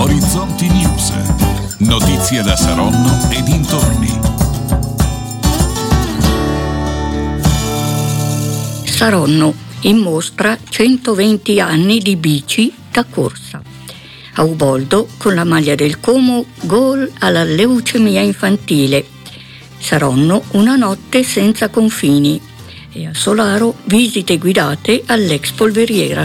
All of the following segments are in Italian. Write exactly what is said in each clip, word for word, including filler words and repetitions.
Orizzonti News. Notizie da Saronno e dintorni. Saronno, in mostra centoventi anni di bici da corsa. A Uboldo, con la maglia del Como, gol alla leucemia infantile. Saronno, una notte senza confini. E a Solaro, visite guidate all'ex polveriera.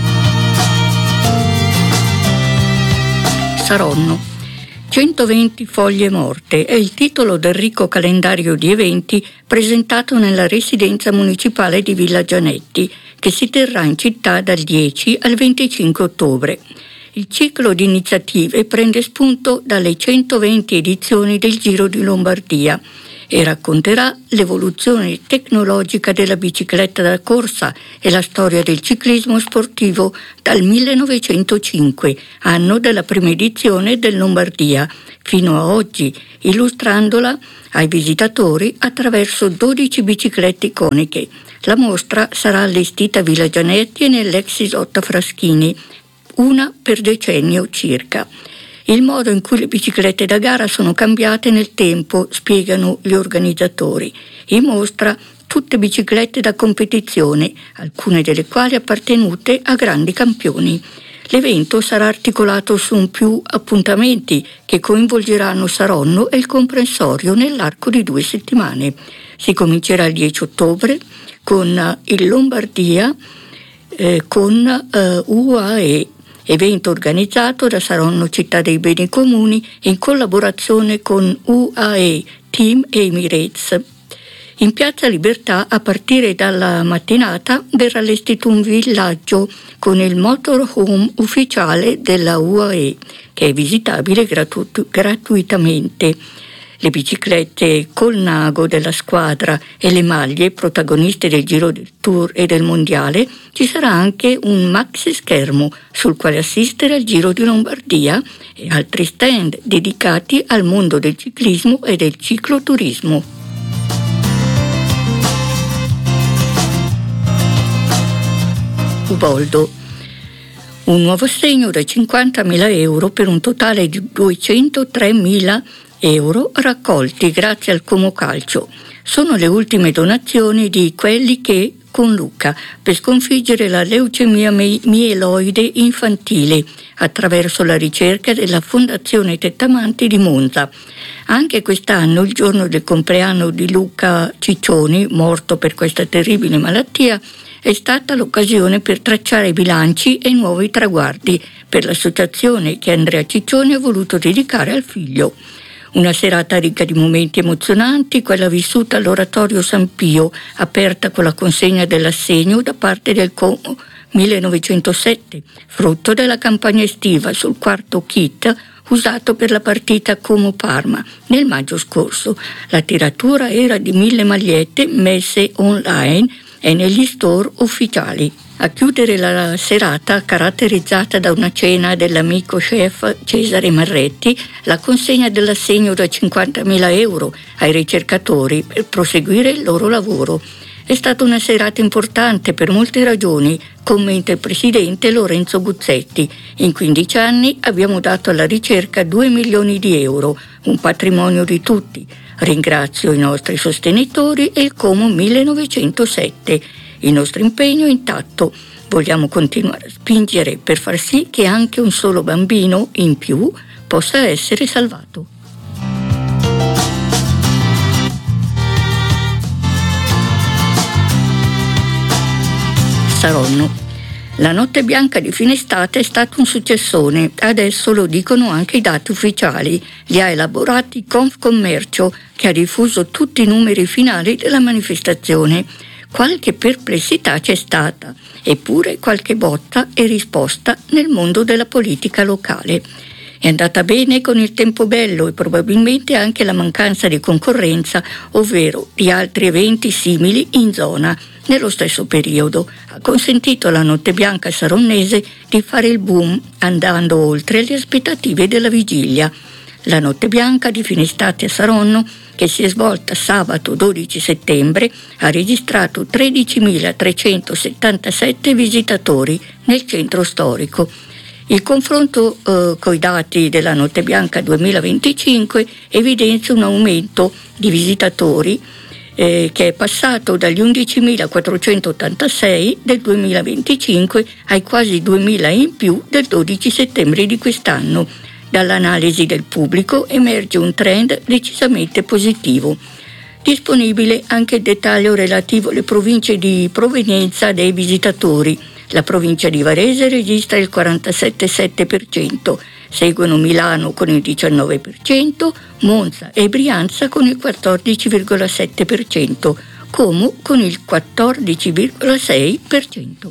Saronno, centoventi foglie morte è il titolo del ricco calendario di eventi presentato nella residenza municipale di Villa Gianetti, che si terrà in città dal dieci al venticinque ottobre. Il ciclo di iniziative prende spunto dalle centoventi edizioni del Giro di Lombardia e racconterà l'evoluzione tecnologica della bicicletta da corsa e la storia del ciclismo sportivo dal millenovecentocinque, anno della prima edizione del Lombardia, fino a oggi, illustrandola ai visitatori attraverso dodici biciclette iconiche. La mostra sarà allestita a Villa Gianetti e nell'ex Isotta Fraschini, una per decennio circa. Il modo in cui le biciclette da gara sono cambiate nel tempo, spiegano gli organizzatori. In mostra tutte biciclette da competizione, alcune delle quali appartenute a grandi campioni. L'evento sarà articolato su più appuntamenti che coinvolgeranno Saronno e il comprensorio nell'arco di due settimane. Si comincerà il dieci ottobre con il Lombardia eh, con eh, U A E, evento organizzato da Saronno Città dei Beni Comuni in collaborazione con U A E, Team Emirates. In Piazza Libertà, a partire dalla mattinata, verrà allestito un villaggio con il motorhome ufficiale della U A E, che è visitabile gratu- gratuitamente. Le biciclette col nago della squadra e le maglie protagoniste del Giro del Tour e del Mondiale. Ci sarà anche un maxi schermo sul quale assistere al Giro di Lombardia e altri stand dedicati al mondo del ciclismo e del cicloturismo. Uboldo. Un nuovo assegno da cinquantamila euro per un totale di duecentotremila euro raccolti grazie al Como Calcio. Sono le ultime donazioni di Quelli che con Luca per sconfiggere la leucemia mieloide infantile attraverso la ricerca della Fondazione Tettamanti di Monza. Anche quest'anno, il giorno del compleanno di Luca Ciccioni, morto per questa terribile malattia, è stata l'occasione per tracciare i bilanci e i nuovi traguardi per l'associazione che Andrea Ciccioni ha voluto dedicare al figlio. Una serata ricca di momenti emozionanti, quella vissuta all'Oratorio San Pio, aperta con la consegna dell'assegno da parte del Como millenovecentosette, frutto della campagna estiva sul quarto kit usato per la partita Como-Parma nel maggio scorso. La tiratura era di mille magliette messe online e negli store ufficiali. A chiudere la serata, caratterizzata da una cena dell'amico chef Cesare Marretti, la consegna dell'assegno da cinquantamila euro ai ricercatori per proseguire il loro lavoro. È stata una serata importante per molte ragioni, commenta il presidente Lorenzo Guzzetti. In quindici anni abbiamo dato alla ricerca due milioni di euro, un patrimonio di tutti. Ringrazio i nostri sostenitori e il Como millenovecentosette. Il nostro impegno è intatto. Vogliamo continuare a spingere per far sì che anche un solo bambino in più possa essere salvato. Saronno. La notte bianca di fine estate è stato un successone, adesso lo dicono anche i dati ufficiali. Li ha elaborati Confcommercio, che ha diffuso tutti i numeri finali della manifestazione. Qualche perplessità c'è stata, eppure qualche botta e risposta nel mondo della politica locale. È andata bene con il tempo bello e probabilmente anche la mancanza di concorrenza, ovvero di altri eventi simili in zona nello stesso periodo. Ha consentito alla Notte Bianca saronnese di fare il boom, andando oltre le aspettative della vigilia. La Notte Bianca di fine estate a Saronno, che si è svolta sabato dodici settembre, ha registrato tredicimilatrecentosettantasette visitatori nel centro storico. Il confronto eh, coi dati della Notte Bianca duemilaventicinque evidenzia un aumento di visitatori eh, che è passato dagli undicimilaquattrocentottantasei del duemilaventicinque ai quasi duemila in più del dodici settembre di quest'anno. Dall'analisi del pubblico emerge un trend decisamente positivo. Disponibile anche il dettaglio relativo alle province di provenienza dei visitatori. La provincia di Varese registra il quarantasette virgola sette per cento, seguono Milano con il diciannove per cento, Monza e Brianza con il quattordici virgola sette per cento, Como con il quattordici virgola sei per cento.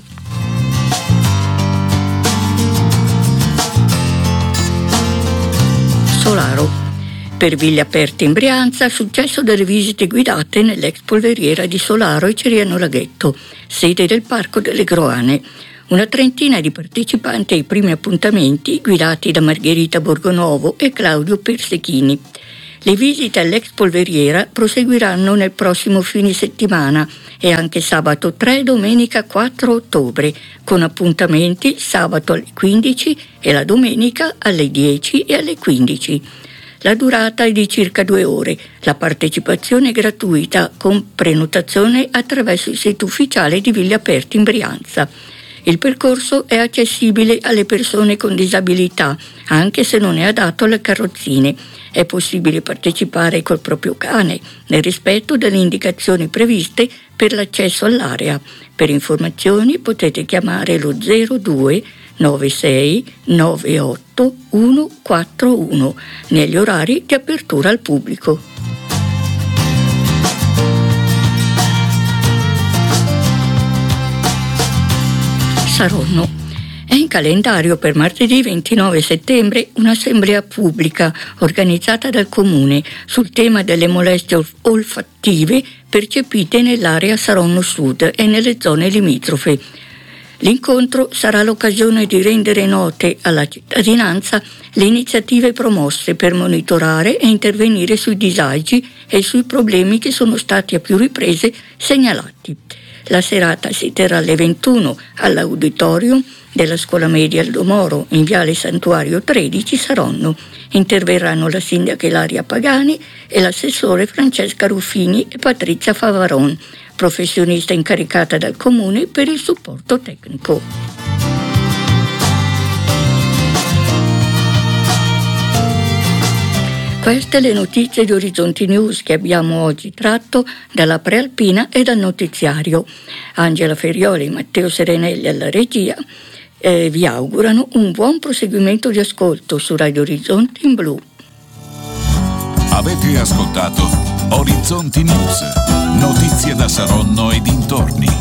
Solaro. Per Ville Aperte in Brianza, successo delle visite guidate nell'ex polveriera di Solaro e Ceriano Laghetto, sede del Parco delle Groane. Una trentina di partecipanti ai primi appuntamenti guidati da Margherita Borgonovo e Claudio Persechini. Le visite all'ex polveriera proseguiranno nel prossimo fine settimana e anche sabato tre e domenica quattro ottobre, con appuntamenti sabato alle quindici e la domenica alle dieci e alle quindici. La durata è di circa due ore. La partecipazione è gratuita con prenotazione attraverso il sito ufficiale di Ville Aperte in Brianza. Il percorso è accessibile alle persone con disabilità, anche se non è adatto alle carrozzine. È possibile partecipare col proprio cane, nel rispetto delle indicazioni previste per l'accesso all'area. Per informazioni potete chiamare lo zero due nove sei nove otto uno quattro uno negli orari di apertura al pubblico. Saronno. È in calendario per martedì ventinove settembre un'assemblea pubblica organizzata dal Comune sul tema delle molestie olfattive percepite nell'area Saronno Sud e nelle zone limitrofe. L'incontro sarà l'occasione di rendere note alla cittadinanza le iniziative promosse per monitorare e intervenire sui disagi e sui problemi che sono stati a più riprese segnalati. La serata si terrà alle ventuno all'auditorium della Scuola Media Aldo Moro in Viale Santuario tredici Saronno. Interverranno la sindaca Ilaria Pagani e l'assessore Francesca Ruffini e Patrizia Favaron, professionista incaricata dal Comune per il supporto tecnico. Queste le notizie di Orizzonti News che abbiamo oggi tratto dalla Prealpina e dal notiziario. Angela Ferioli e Matteo Serenelli alla regia eh, vi augurano un buon proseguimento di ascolto su Radio Orizzonti in Blu. Avete ascoltato Orizzonti News, notizie da Saronno e dintorni.